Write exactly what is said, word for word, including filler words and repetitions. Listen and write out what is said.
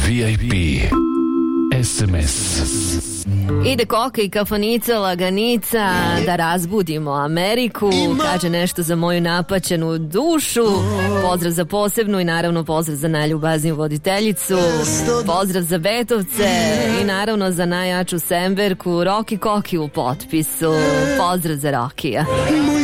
V I P S M S. Ide koka i kafanica, laganica, da razbudimo Ameriku, kaže nešto za moju napaćenu dušu, pozdrav za posebnu i naravno pozdrav za najljubazniju voditeljicu, pozdrav za Betovce i naravno za najjaču Semberku, Roki Koki u potpisu, pozdrav za Rokija.